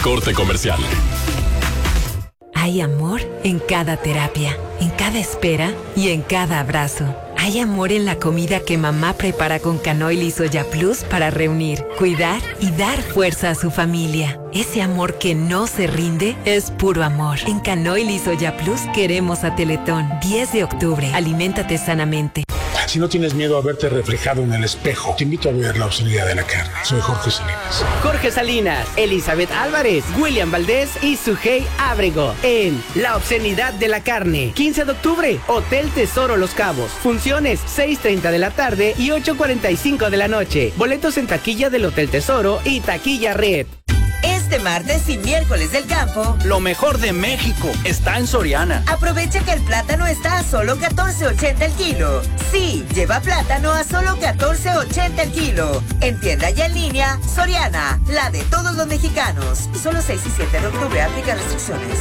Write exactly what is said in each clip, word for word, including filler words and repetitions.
Corte comercial. Hay amor en cada terapia, en cada espera y en cada abrazo. Hay amor en la comida que mamá prepara con Canoil y Soya Plus para reunir, cuidar y dar fuerza a su familia. Ese amor que no se rinde es puro amor. En Canoil y Soya Plus queremos a Teletón. diez de octubre. Aliméntate sanamente. Si no tienes miedo a verte reflejado en el espejo, te invito a ver La Obscenidad de la Carne. Soy Jorge Salinas. Jorge Salinas, Elizabeth Álvarez, William Valdés y Sujei Ábrego en La Obscenidad de la Carne. quince de octubre, Hotel Tesoro Los Cabos. Funciones seis treinta de la tarde y ocho cuarenta y cinco de la noche. Boletos en taquilla del Hotel Tesoro y taquilla Red. Este martes y miércoles del campo, lo mejor de México está en Soriana. Aprovecha que el plátano está a solo catorce ochenta el kilo. Sí, lleva plátano a solo catorce ochenta el kilo. En tienda y en línea, Soriana, la de todos los mexicanos. Solo seis y siete de octubre, aplica restricciones.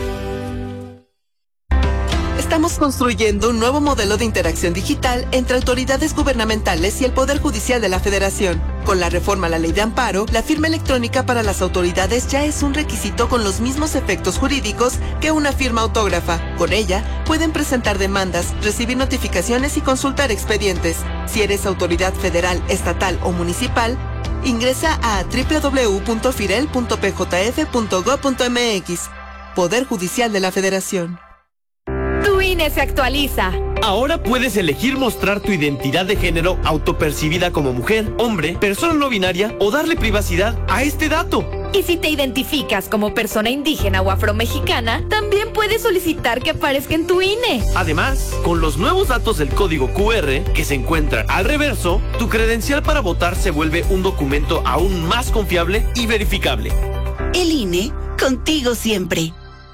Estamos construyendo un nuevo modelo de interacción digital entre autoridades gubernamentales y el Poder Judicial de la Federación. Con la reforma a la Ley de Amparo, la firma electrónica para las autoridades ya es un requisito con los mismos efectos jurídicos que una firma autógrafa. Con ella, pueden presentar demandas, recibir notificaciones y consultar expedientes. Si eres autoridad federal, estatal o municipal, ingresa a doble u doble u doble u punto firel punto p j f punto gob punto m x. Poder Judicial de la Federación. Tu I N E se actualiza. Ahora puedes elegir mostrar tu identidad de género autopercibida como mujer, hombre, persona no binaria o darle privacidad a este dato. Y si te identificas como persona indígena o afromexicana, también puedes solicitar que aparezca en tu I N E. Además, con los nuevos datos del código cu erre que se encuentran al reverso, tu credencial para votar se vuelve un documento aún más confiable y verificable. El I N E, contigo siempre.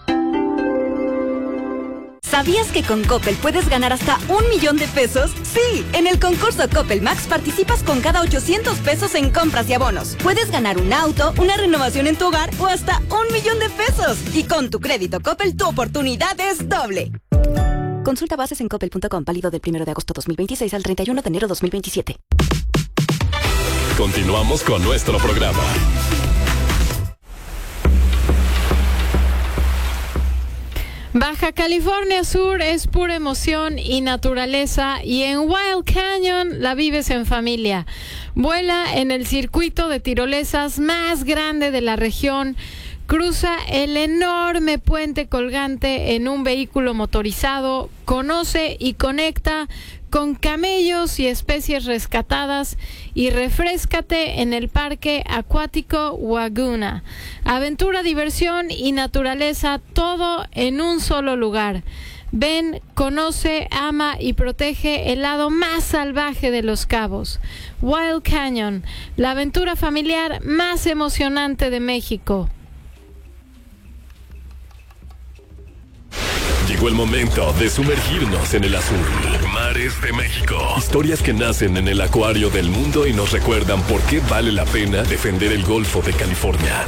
¿Sabías que con Coppel puedes ganar hasta un millón de pesos? Sí, en el concurso Coppel Max participas con cada ochocientos pesos en compras y abonos. Puedes ganar un auto, una renovación en tu hogar o hasta un millón de pesos. Y con tu crédito Coppel, tu oportunidad es doble. Consulta bases en coppel punto com, válido del primero de agosto dos mil veintiséis al treinta y uno de enero dos mil veintisiete. Continuamos con nuestro programa. Baja California Sur es pura emoción y naturaleza, y en Wild Canyon la vives en familia. Vuela en el circuito de tirolesas más grande de la región. Cruza el enorme puente colgante en un vehículo motorizado. Conoce y conecta con camellos y especies rescatadas, y refréscate en el parque acuático Waguna. Aventura, diversión y naturaleza, todo en un solo lugar. Ven, conoce, ama y protege el lado más salvaje de Los Cabos. Wild Canyon, la aventura familiar más emocionante de México. Llegó el momento de sumergirnos en el azul. Mares de México. Historias que nacen en el acuario del mundo y nos recuerdan por qué vale la pena defender el Golfo de California.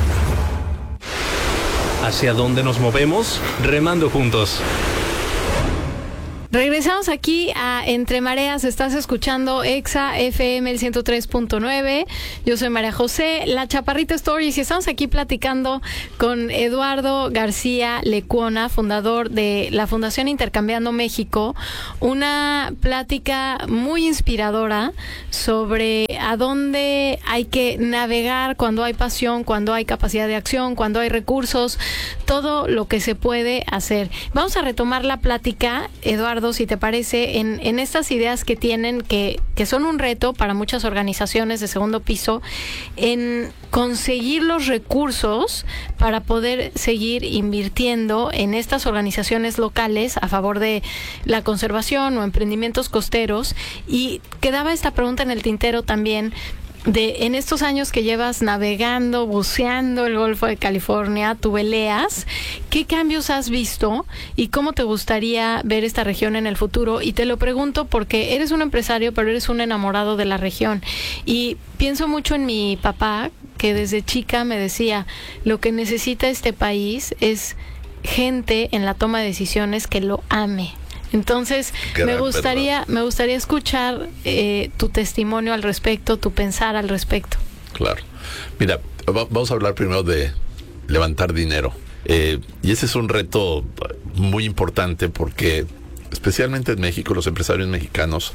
¿Hacia dónde nos movemos? Remando juntos. Regresamos aquí a Entre Mareas. Estás escuchando Exa F M el ciento tres punto nueve. Yo soy María José, la Chaparrita Stories, y estamos aquí platicando con Eduardo García Lecuona, fundador de la Fundación Intercambiando México. Una plática muy inspiradora sobre a dónde hay que navegar cuando hay pasión, cuando hay capacidad de acción, cuando hay recursos, todo lo que se puede hacer. Vamos a retomar la plática, Eduardo, si te parece, en, en estas ideas que tienen, que, que son un reto para muchas organizaciones de segundo piso, en conseguir los recursos para poder seguir invirtiendo en estas organizaciones locales a favor de la conservación o emprendimientos costeros. Y quedaba esta pregunta en el tintero también, de en estos años que llevas navegando, buceando el Golfo de California, tú veleas, ¿qué cambios has visto y cómo te gustaría ver esta región en el futuro? Y te lo pregunto porque eres un empresario, pero eres un enamorado de la región. Y pienso mucho en mi papá, que desde chica me decía, lo que necesita este país es gente en la toma de decisiones que lo ame. Entonces, Gran me gustaría verdad. me gustaría escuchar eh, tu testimonio al respecto, tu pensar al respecto. Claro. Mira, va, vamos a hablar primero de, levantar dinero. Eh, y ese es un reto muy importante porque, especialmente en México, los empresarios mexicanos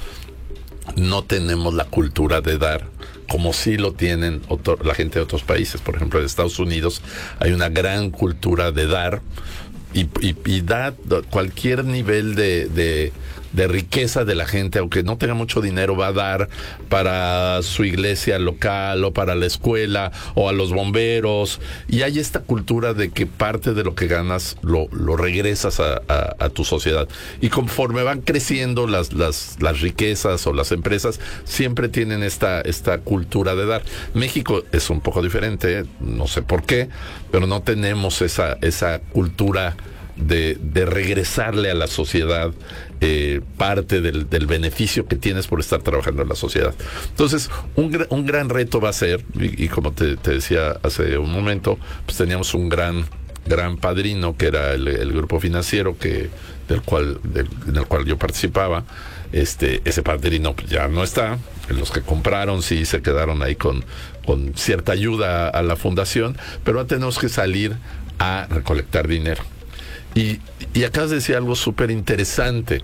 no tenemos la cultura de dar como sí lo tienen otro, la gente de otros países. Por ejemplo, en Estados Unidos hay una gran cultura de dar y, y, y da cualquier nivel de, de, de riqueza de la gente, aunque no tenga mucho dinero, va a dar para su iglesia local o para la escuela o a los bomberos. Y hay esta cultura de que parte de lo que ganas lo, lo regresas a, a, a tu sociedad. Y conforme van creciendo las, las, las riquezas o las empresas, siempre tienen esta, esta cultura de dar. México es un poco diferente, no sé por qué, pero no tenemos esa, esa cultura de, de regresarle a la sociedad eh, parte del, del beneficio que tienes por estar trabajando en la sociedad. Entonces, un, un gran reto va a ser, y, y como te, te decía hace un momento, pues teníamos un gran gran padrino que era el, el grupo financiero que del cual del, en el cual yo participaba. Este ese padrino ya no está. Los que compraron sí se quedaron ahí con, con cierta ayuda a la fundación, pero ahora tenemos que salir a recolectar dinero. Y, y acabas de decir algo súper interesante.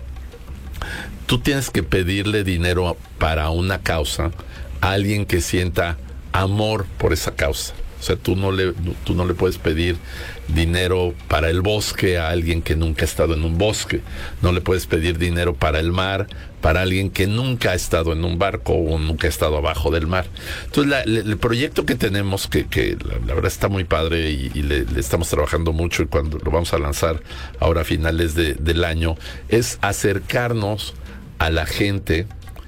Tú tienes que pedirle dinero para una causa a alguien que sienta amor por esa causa. O sea, tú no le, tú no le puedes pedir dinero para el bosque a alguien que nunca ha estado en un bosque. No le puedes pedir dinero para el mar para alguien que nunca ha estado en un barco o nunca ha estado abajo del mar. Entonces, la, la, el proyecto que tenemos, que, que la, la verdad está muy padre y, y le, le estamos trabajando mucho, y cuando lo vamos a lanzar ahora a finales de, del año, es acercarnos a la gente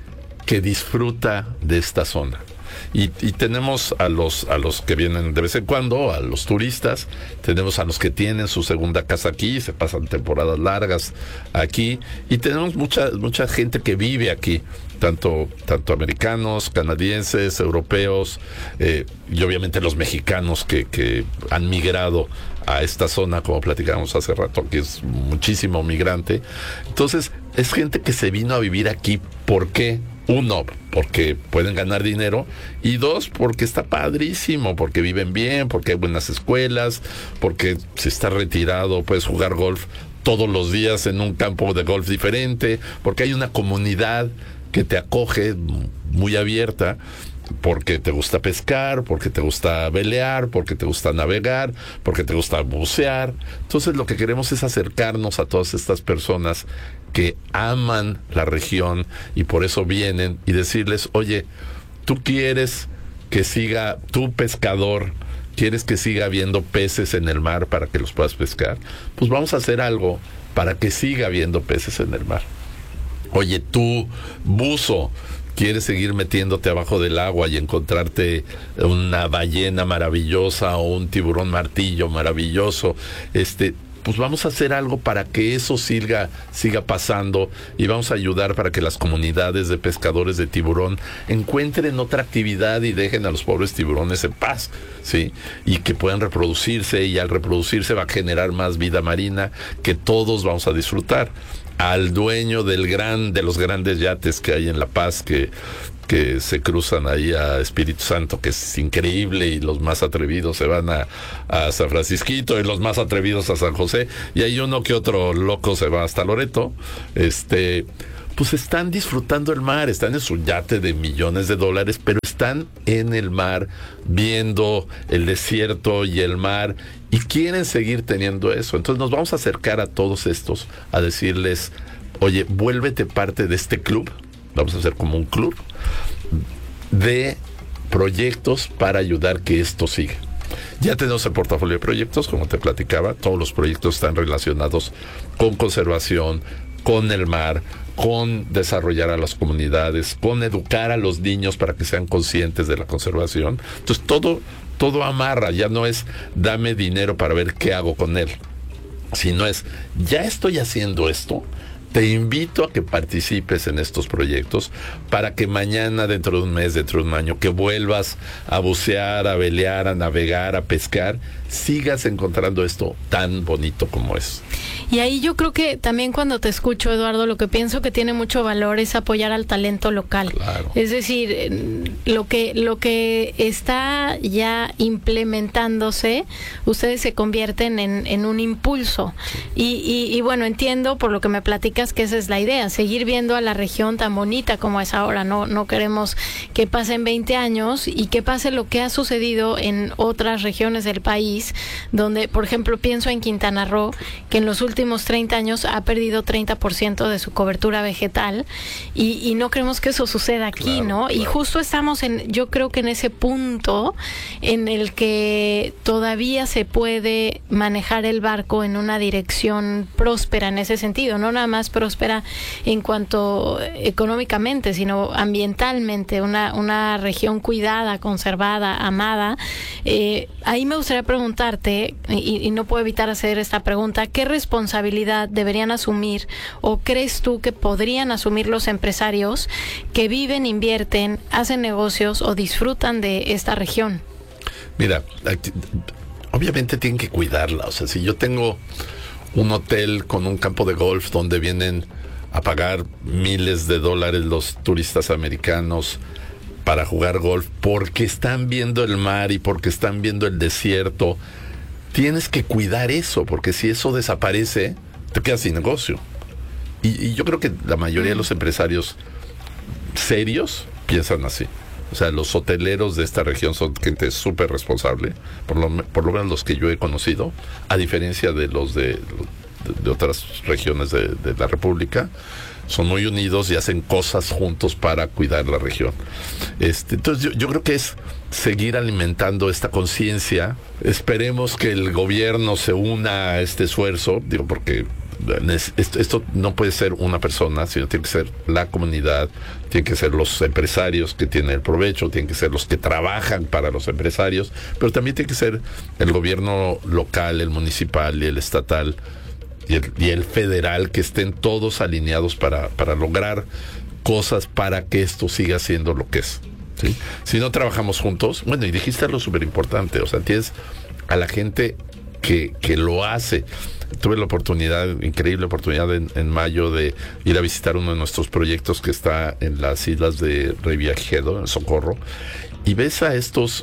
que disfruta de esta zona. Y, y tenemos a los a los que vienen de vez en cuando, a los turistas, tenemos a los que tienen su segunda casa aquí, se pasan temporadas largas aquí, y tenemos mucha mucha gente que vive aquí, tanto tanto americanos, canadienses, europeos, eh, y obviamente los mexicanos que, que han migrado a esta zona, como platicábamos hace rato, que es muchísimo migrante. Entonces, es gente que se vino a vivir aquí. ¿Por qué? Uno, porque pueden ganar dinero, y dos, porque está padrísimo, porque viven bien, porque hay buenas escuelas, porque si estás retirado puedes jugar golf todos los días en un campo de golf diferente, porque hay una comunidad que te acoge muy abierta, porque te gusta pescar, porque te gusta velear, porque te gusta navegar, porque te gusta bucear. Entonces, lo que queremos es acercarnos a todas estas personas que aman la región y por eso vienen, y decirles: oye, tú quieres que siga, tú pescador, quieres que siga habiendo peces en el mar para que los puedas pescar, pues vamos a hacer algo para que siga habiendo peces en el mar. Oye, tú buzo, quieres seguir metiéndote abajo del agua y encontrarte una ballena maravillosa o un tiburón martillo maravilloso, este pues vamos a hacer algo para que eso siga, siga pasando, y vamos a ayudar para que las comunidades de pescadores de tiburón encuentren otra actividad y dejen a los pobres tiburones en paz, ¿sí? Y que puedan reproducirse, y al reproducirse va a generar más vida marina que todos vamos a disfrutar. Al dueño del gran, de los grandes yates que hay en La Paz, que que se cruzan ahí a Espíritu Santo, que es increíble, y los más atrevidos se van a, a San Francisquito, y los más atrevidos a San José, y hay uno que otro loco se va hasta Loreto, este, pues están disfrutando el mar, están en su yate de millones de dólares, pero están en el mar, viendo el desierto y el mar, y quieren seguir teniendo eso. Entonces nos vamos a acercar a todos estos, a decirles: oye, vuélvete parte de este club. Vamos a hacer como un club de proyectos para ayudar que esto siga. Ya tenemos el portafolio de proyectos, como te platicaba. Todos los proyectos están relacionados con conservación, con el mar, con desarrollar a las comunidades, con educar a los niños para que sean conscientes de la conservación. Entonces todo, todo amarra. Ya no es dame dinero para ver qué hago con él, sino es: ya estoy haciendo esto, te invito a que participes en estos proyectos para que mañana, dentro de un mes, dentro de un año, que vuelvas a bucear, a velear, a navegar, a pescar, sigas encontrando esto tan bonito como es. Y ahí yo creo que también cuando te escucho, Eduardo, lo que pienso que tiene mucho valor es apoyar al talento local. Claro. Es decir, lo que lo que está ya implementándose, ustedes se convierten en, en un impulso. Y, y, y bueno, entiendo por lo que me platicas que esa es la idea, seguir viendo a la región tan bonita como es ahora. No, no queremos que pasen veinte años y que pase lo que ha sucedido en otras regiones del país, donde, por ejemplo, pienso en Quintana Roo, que en los últimos treinta años ha perdido treinta por ciento de su cobertura vegetal y, y no queremos que eso suceda aquí, claro, ¿no? Claro. Y justo estamos en, yo creo que en ese punto en el que todavía se puede manejar el barco en una dirección próspera en ese sentido, no nada más próspera en cuanto económicamente, sino ambientalmente, una, una región cuidada, conservada, amada. Eh, ahí me gustaría preguntarte, y, y no puedo evitar hacer esta pregunta, ¿qué responsabilidad deberían asumir o crees tú que podrían asumir los empresarios que viven, invierten, hacen negocios o disfrutan de esta región? Mira, obviamente tienen que cuidarla. O sea, si yo tengo un hotel con un campo de golf donde vienen a pagar miles de dólares los turistas americanos para jugar golf porque están viendo el mar y porque están viendo el desierto, tienes que cuidar eso, porque si eso desaparece, te quedas sin negocio. Y, y yo creo que la mayoría de los empresarios serios piensan así. O sea, los hoteleros de esta región son gente súper responsable, por lo, por lo menos los que yo he conocido, a diferencia de los de, de, de otras regiones de, de la República. Son muy unidos y hacen cosas juntos para cuidar la región. Este, entonces yo, yo creo que es seguir alimentando esta conciencia. Esperemos que el gobierno se una a este esfuerzo, digo, porque esto, esto no puede ser una persona, sino tiene que ser la comunidad, tienen que ser los empresarios que tienen el provecho, tienen que ser los que trabajan para los empresarios, pero también tiene que ser el gobierno local, el municipal y el estatal y el, y el federal, que estén todos alineados para, para lograr cosas para que esto siga siendo lo que es, ¿sí? Si no trabajamos juntos, bueno, y dijiste algo súper importante, o sea, tienes a la gente que, que lo hace. Tuve la oportunidad, increíble oportunidad en, en mayo de ir a visitar uno de nuestros proyectos que está en las islas de Revillagigedo, en Socorro, y ves a estos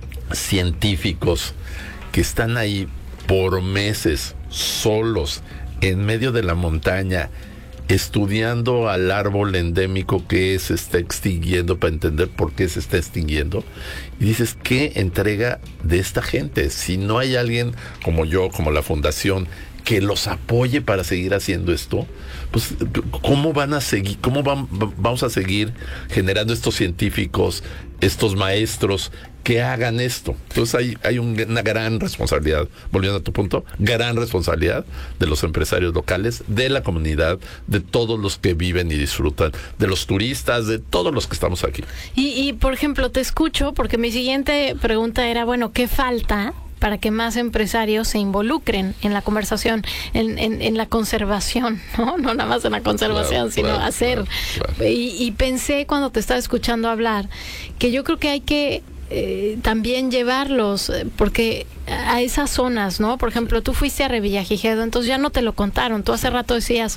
científicos que están ahí por meses, solos, en medio de la montaña, estudiando al árbol endémico que se está extinguiendo para entender por qué se está extinguiendo. Y dices, ¿qué entrega de esta gente? Si no hay alguien como yo, como la fundación, que los apoye para seguir haciendo esto, pues ¿cómo van a seguir? ¿Cómo van, vamos a seguir generando estos científicos, estos maestros que hagan esto? Entonces hay, hay un, una gran responsabilidad, volviendo a tu punto, gran responsabilidad de los empresarios locales, de la comunidad, de todos los que viven y disfrutan, de los turistas, de todos los que estamos aquí. Y, y por ejemplo, te escucho, porque mi siguiente pregunta era, bueno, ¿qué falta para que más empresarios se involucren en la conversación, en, en, en la conservación, ¿no? No nada más en la conservación, claro, sino claro, hacer. Claro, claro. Y, y pensé cuando te estaba escuchando hablar, que yo creo que hay que eh, también llevarlos, porque a esas zonas, ¿no? Por ejemplo, tú fuiste a Revillagigedo, entonces ya no te lo contaron. Tú hace rato decías,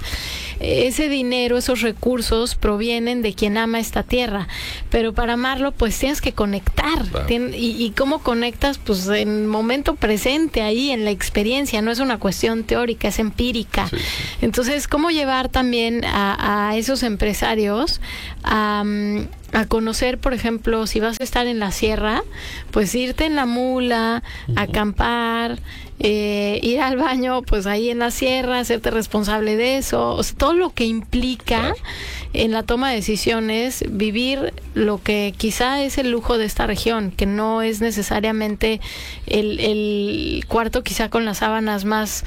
ese dinero, esos recursos provienen de quien ama esta tierra, pero para amarlo, pues tienes que conectar. Claro. Tien, y, y cómo conectas, pues en momento presente, ahí en la experiencia, no es una cuestión teórica, es empírica. Sí, sí. Entonces, ¿cómo llevar también a, a esos empresarios a, a conocer, por ejemplo, si vas a estar en la sierra, pues irte en la mula, uh-huh. acampar, eh, ir al baño, pues ahí en la sierra, hacerte responsable de eso, o sea, todo lo que implica claro. en la toma de decisiones, vivir lo que quizá es el lujo de esta región, que no es necesariamente el, el cuarto quizá con las sábanas más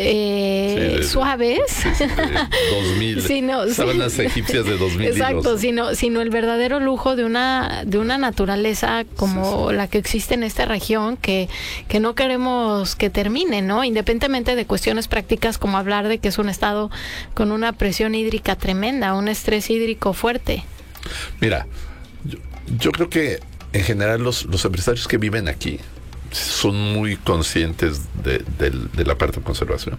eh, sí, de, suaves, sí, sí, dos mil, sino, sábanas sí, egipcias de dos mil exacto, sino, sino el verdadero lujo de una, de una naturaleza como sí, sí. la que existe en esta región, que, que no queremos que termine, ¿no? Independientemente de cuestiones prácticas como hablar de que es un estado con una presión hídrica tremenda, un estrés hídrico fuerte. Mira, yo, yo creo que en general los, los empresarios que viven aquí son muy conscientes de, de, de la parte de conservación.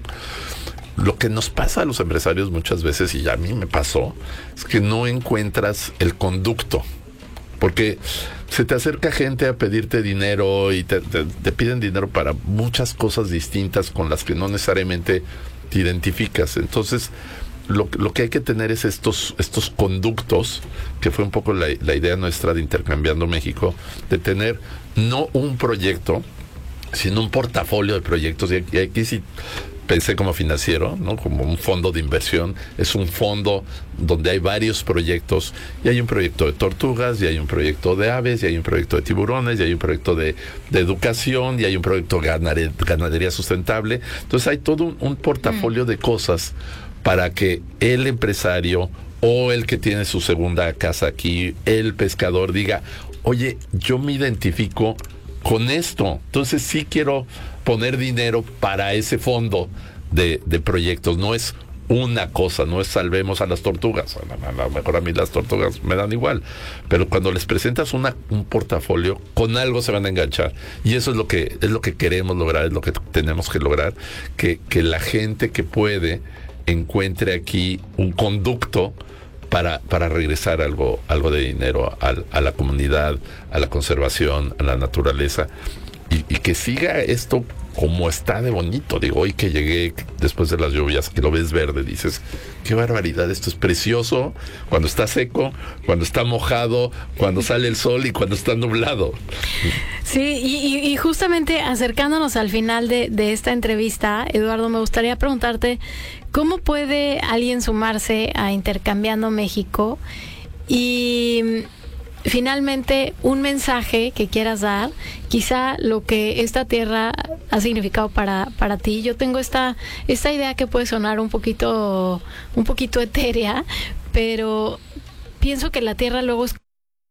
Lo que nos pasa a los empresarios muchas veces, y a mí me pasó, es que no encuentras el conducto. Porque se te acerca gente a pedirte dinero y te, te, te piden dinero para muchas cosas distintas con las que no necesariamente te identificas. Entonces, lo, lo que hay que tener es estos, estos conductos, que fue un poco la, la idea nuestra de Intercambiando México, de tener no un proyecto, sino un portafolio de proyectos. Y aquí, aquí sí pensé como financiero, ¿no? Como un fondo de inversión. Es un fondo donde hay varios proyectos, y hay un proyecto de tortugas, y hay un proyecto de aves, y hay un proyecto de tiburones, y hay un proyecto de, de educación, y hay un proyecto de ganare, ganadería sustentable. Entonces hay todo un, un portafolio mm. de cosas para que el empresario o el que tiene su segunda casa aquí, el pescador, diga, oye, yo me identifico con esto, entonces sí quiero poner dinero para ese fondo de, de proyectos. No es una cosa, no es salvemos a las tortugas. A lo mejor a mí las tortugas me dan igual, pero cuando les presentas una, un portafolio, con algo se van a enganchar, y eso es lo que es lo que queremos lograr, es lo que tenemos que lograr, que, que la gente que puede encuentre aquí un conducto para, para regresar algo, algo de dinero a, a la comunidad, a la conservación, a la naturaleza, y, y que siga esto como está de bonito. Digo, hoy que llegué después de las lluvias, que lo ves verde, dices, qué barbaridad, esto es precioso cuando está seco, cuando está mojado, cuando sale el sol y cuando está nublado. Sí, y, y justamente acercándonos al final de, de esta entrevista, Eduardo, me gustaría preguntarte, ¿cómo puede alguien sumarse a Intercambiando México? Y finalmente, un mensaje que quieras dar, quizá lo que esta tierra ha significado para, para ti. Yo tengo esta, esta idea que puede sonar un poquito, un poquito etérea, pero pienso que la tierra luego es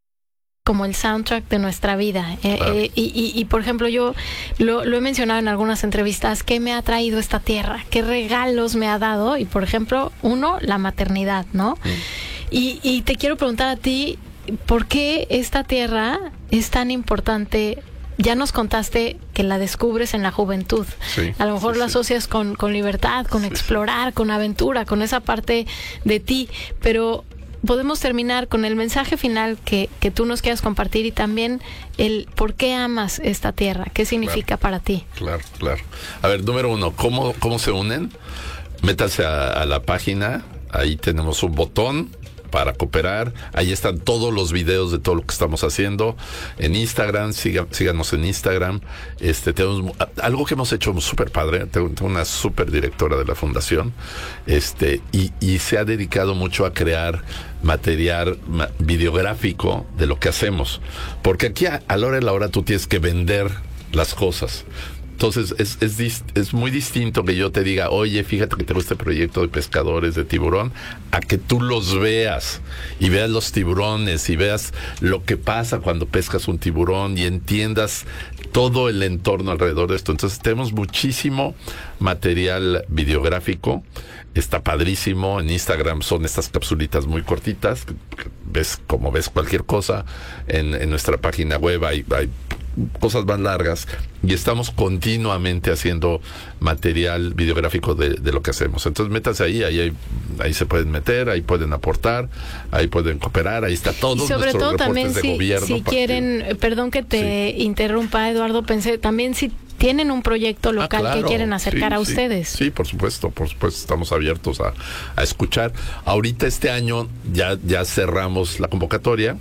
como el soundtrack de nuestra vida. Eh, claro. eh, y, y, y, por ejemplo, yo lo, lo he mencionado en algunas entrevistas, ¿qué me ha traído esta tierra? ¿Qué regalos me ha dado? Y, por ejemplo, uno, la maternidad, ¿no? Mm. Y, y te quiero preguntar a ti, ¿por qué esta tierra es tan importante? Ya nos contaste que la descubres en la juventud. Sí, a lo mejor sí, la asocias sí. con, con libertad, con sí, explorar, sí. con aventura, con esa parte de ti, pero podemos terminar con el mensaje final que, que tú nos quieras compartir, y también el por qué amas esta tierra, qué significa claro, para ti. Claro, claro. A ver, número uno, ¿cómo, cómo se unen? Métanse a, a la página, ahí tenemos un botón para cooperar, ahí están todos los videos de todo lo que estamos haciendo. En Instagram, siga, síganos en Instagram. Este, tenemos algo que hemos hecho súper padre. Tengo, tengo una súper directora de la fundación, este, y, y se ha dedicado mucho a crear material ma, videográfico de lo que hacemos, porque aquí a, a la hora de la hora tú tienes que vender las cosas. Entonces es, es, es muy distinto que yo te diga, oye, fíjate que tengo este proyecto de pescadores de tiburón, a que tú los veas y veas los tiburones y veas lo que pasa cuando pescas un tiburón y entiendas todo el entorno alrededor de esto. Entonces tenemos muchísimo material videográfico, está padrísimo. En Instagram son estas capsulitas muy cortitas, ves como ves cualquier cosa. En, en nuestra página web hay, hay cosas más largas, y estamos continuamente haciendo material videográfico de, de lo que hacemos. Entonces métanse ahí, ahí, hay, ahí se pueden meter, ahí pueden aportar, ahí pueden cooperar, ahí está todo. Y sobre todo también si, gobierno, si quieren, perdón que te sí. interrumpa, Eduardo, pensé también si tienen un proyecto local ah, claro. que quieren acercar sí, a ustedes. Sí, sí, por supuesto, por supuesto, estamos abiertos a, a escuchar. Ahorita este año ya, ya cerramos la convocatoria,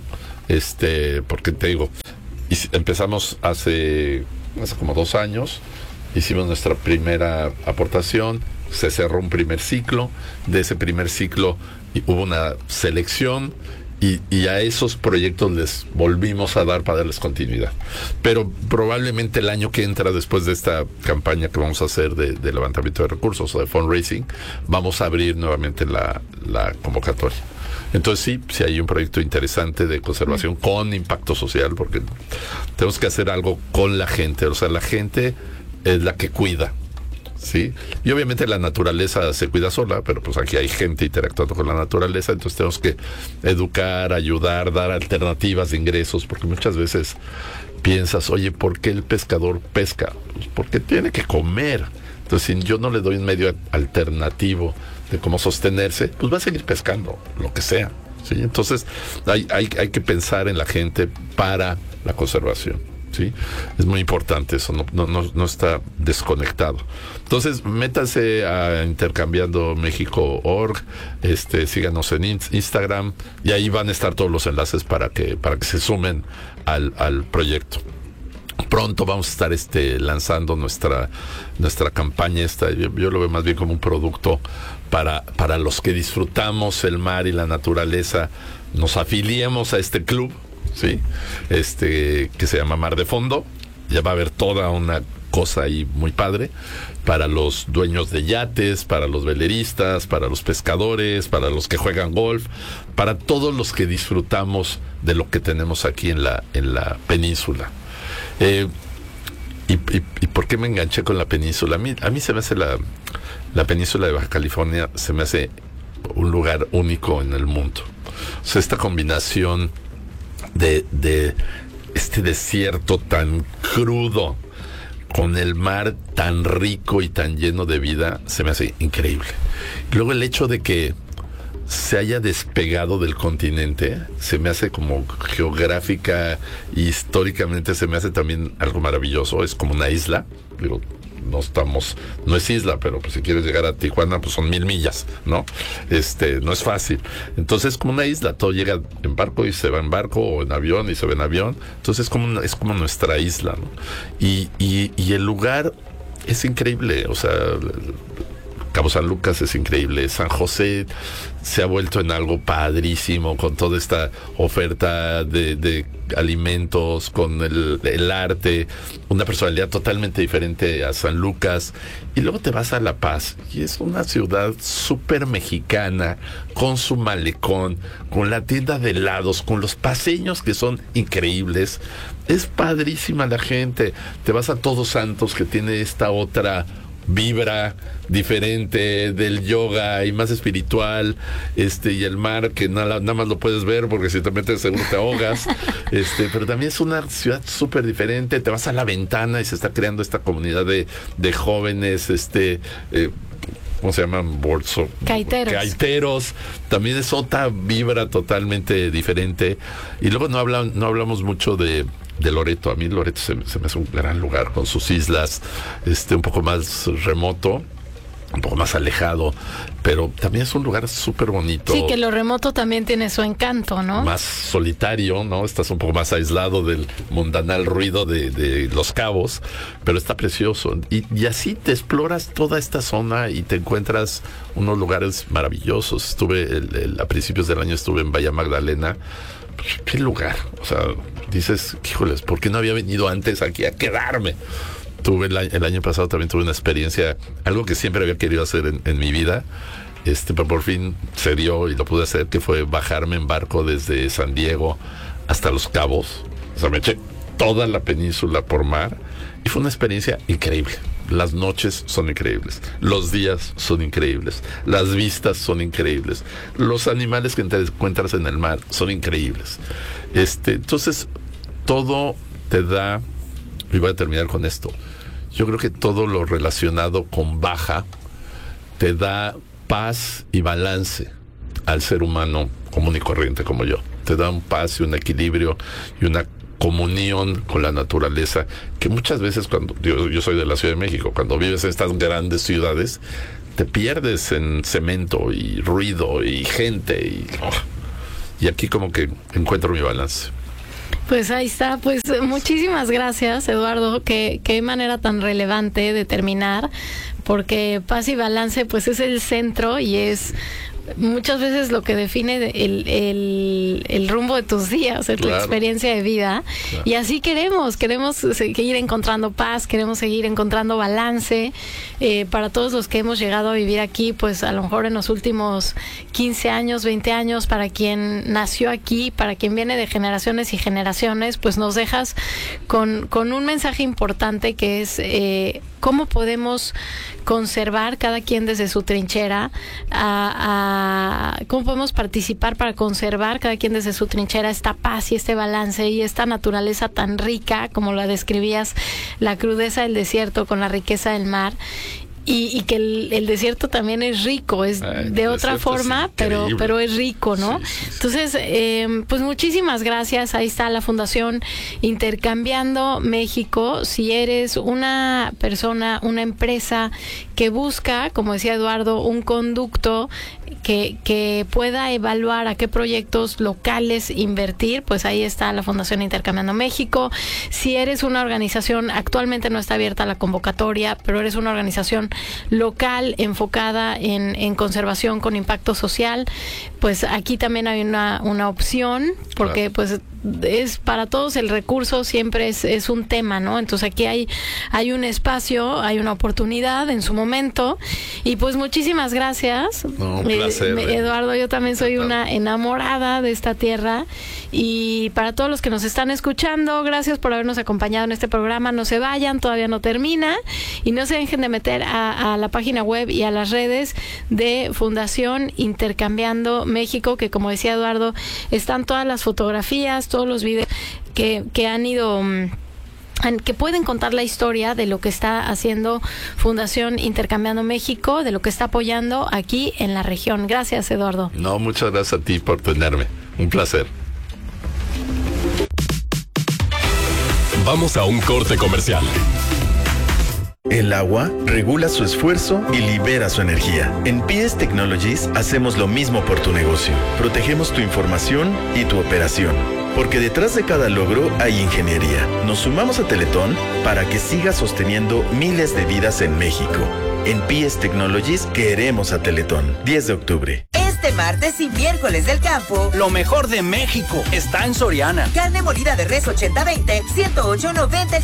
este, porque te digo, y empezamos hace, hace como dos años, hicimos nuestra primera aportación, se cerró un primer ciclo, de ese primer ciclo hubo una selección, y, y a esos proyectos les volvimos a dar para darles continuidad. Pero probablemente el año que entra, después de esta campaña que vamos a hacer de, de levantamiento de recursos o de fundraising, vamos a abrir nuevamente la, la convocatoria. Entonces sí, sí hay un proyecto interesante de conservación con impacto social, porque tenemos que hacer algo con la gente. O sea, la gente es la que cuida, ¿sí? Y obviamente la naturaleza se cuida sola, pero pues aquí hay gente interactuando con la naturaleza, entonces tenemos que educar, ayudar, dar alternativas de ingresos, porque muchas veces piensas, oye, ¿por qué el pescador pesca? Pues porque tiene que comer. Entonces, si yo no le doy un medio alternativo de cómo sostenerse, pues va a seguir pescando, lo que sea, ¿sí? Entonces, hay, hay, hay que pensar en la gente para la conservación, ¿sí? Es muy importante eso, no, no, no, no está desconectado. Entonces, métanse a Intercambiando México punto org, este, síganos en Instagram, y ahí van a estar todos los enlaces para que, para que se sumen al, al proyecto. Pronto vamos a estar este, lanzando nuestra, nuestra campaña esta. Yo, yo lo veo más bien como un producto para, para los que disfrutamos el mar y la naturaleza, nos afiliemos a este club, ¿sí? Este, que se llama Mar de Fondo. Ya va a haber toda una cosa ahí muy padre para los dueños de yates, para los veleristas, para los pescadores, para los que juegan golf, para todos los que disfrutamos de lo que tenemos aquí en la, en la península. Eh, y, y, ¿Y por qué me enganché con la península? A mí, a mí se me hace la, la península de Baja California, se me hace un lugar único en el mundo. O sea, esta combinación de, de este desierto tan crudo con el mar tan rico y tan lleno de vida, se me hace increíble. Y luego el hecho de que se haya despegado del continente, se me hace como geográfica y históricamente se me hace también algo maravilloso. Es como una isla, digo, no estamos, no es isla, pero pues si quieres llegar a Tijuana, pues son mil millas, ¿no? Este, no es fácil. Entonces es como una isla, todo llega en barco y se va en barco, o en avión y se va en avión. Entonces es como una, es como nuestra isla, ¿no? Y, y, y el lugar es increíble, o sea, Cabo San Lucas es increíble, San José se ha vuelto en algo padrísimo con toda esta oferta de, de alimentos, con el, el arte, una personalidad totalmente diferente a San Lucas. Y luego te vas a La Paz y es una ciudad súper mexicana, con su malecón, con la tienda de helados, con los paseños que son increíbles. Es padrísima la gente. Te vas a Todos Santos, que tiene esta otra vibra diferente del yoga y más espiritual, este, y el mar que nada, nada más lo puedes ver porque si te metes seguro te ahogas, este, pero también es una ciudad súper diferente. Te vas a La Ventana y se está creando esta comunidad de, de jóvenes, este, eh, ¿cómo se llaman? Bolso, Caiteros. Caiteros. También es otra vibra totalmente diferente. Y luego no hablan, no hablamos mucho de de Loreto. A mí Loreto se, se me hace un gran lugar con sus islas, este, un poco más remoto, un poco más alejado, pero también es un lugar súper bonito. Sí, que lo remoto también tiene su encanto, ¿no? Más solitario, ¿no? Estás un poco más aislado del mundanal ruido de, de Los Cabos, pero está precioso. Y, y así te exploras toda esta zona y te encuentras unos lugares maravillosos. Estuve, el, el, a principios del año estuve en Bahía Magdalena. ¿Qué lugar? O sea, dices, híjoles, ¿por qué no había venido antes aquí a quedarme? Tuve el, el año pasado también tuve una experiencia, algo que siempre había querido hacer en, en mi vida, este, pero por fin se dio y lo pude hacer, que fue bajarme en barco desde San Diego hasta Los Cabos. O sea, me eché toda la península por mar y fue una experiencia increíble. Las noches son increíbles, los días son increíbles, las vistas son increíbles, los animales que te encuentras en el mar son increíbles. Este, entonces, todo te da, y voy a terminar con esto, yo creo que todo lo relacionado con Baja te da paz y balance al ser humano común y corriente como yo. Te da un paz y un equilibrio y una comunión con la naturaleza, que muchas veces cuando yo, yo soy de la Ciudad de México, cuando vives en estas grandes ciudades, te pierdes en cemento y ruido y gente y, oh, y aquí como que encuentro mi balance. Pues ahí está, pues muchísimas gracias, Eduardo, qué, qué manera tan relevante de terminar, porque paz y balance pues es el centro y es muchas veces lo que define el, el, el rumbo de tus días, de tu Claro. experiencia de vida. Claro. Y así queremos, queremos seguir encontrando paz, queremos seguir encontrando balance. Eh, para todos los que hemos llegado a vivir aquí, pues a lo mejor en los últimos quince años, veinte años, para quien nació aquí, para quien viene de generaciones y generaciones, pues nos dejas con, con un mensaje importante que es eh, cómo podemos conservar cada quien desde su trinchera, a, a cómo podemos participar para conservar cada quien desde su trinchera esta paz y este balance y esta naturaleza tan rica, como la describías, la crudeza del desierto con la riqueza del mar. Y, y que el, el desierto también es rico, es Ay, de otra desierto forma, es pero increíble. pero es rico, ¿no? Sí, sí, sí. Entonces, eh, pues muchísimas gracias. Ahí está la Fundación Intercambiando México. Si eres una persona, una empresa que busca, como decía Eduardo, un conducto que, que pueda evaluar a qué proyectos locales invertir, pues ahí está la Fundación Intercambiando México. Si eres una organización, actualmente no está abierta la convocatoria, pero eres una organización local enfocada en, en conservación con impacto social, pues aquí también hay una, una opción, porque pues es para todos el recurso siempre es, es un tema, ¿no? Entonces aquí hay, hay un espacio, hay una oportunidad en su momento, y pues muchísimas gracias. No, un placer, Eh, Eduardo, yo también soy una enamorada de esta tierra, y para todos los que nos están escuchando, gracias por habernos acompañado en este programa. No se vayan, todavía no termina, y no se dejen de meter a, a la página web y a las redes de Fundación Intercambiando México, que como decía Eduardo, están todas las fotografías, todos los videos que, que han ido... que pueden contar la historia de lo que está haciendo Fundación Intercambiando México, de lo que está apoyando aquí en la región. Gracias, Eduardo. No, muchas gracias a ti por tenerme. Un placer. Vamos a un corte comercial. El agua regula su esfuerzo y libera su energía. En P S Technologies hacemos lo mismo por tu negocio. Protegemos tu información y tu operación. Porque detrás de cada logro hay ingeniería. Nos sumamos a Teletón para que siga sosteniendo miles de vidas en México. En P S Technologies queremos a Teletón. diez de octubre. Este martes y miércoles del campo, Lo mejor de México está en Soriana. carne molida de res ochenta veinte, ciento ocho noventa